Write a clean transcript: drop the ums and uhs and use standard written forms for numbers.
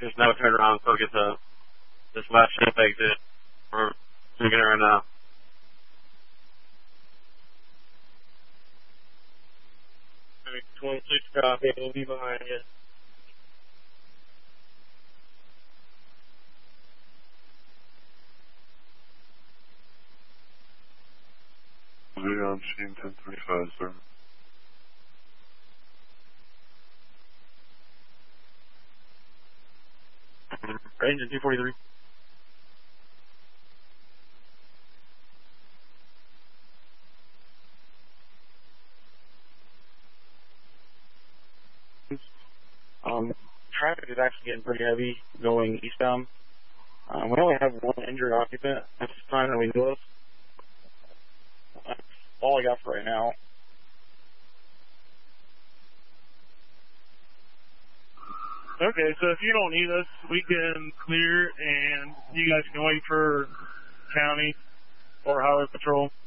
Just now turn around so get to this last ship exit. We're looking right now. Alright, 26 copy, we'll be behind you. We're on scene 1035, sir. Range at 243. Traffic is actually getting pretty heavy going eastbound. We only have one injured occupant at this time that we know of. That's all I got for right now. Okay, so if you don't need us, we can clear and you guys can wait for county or highway patrol.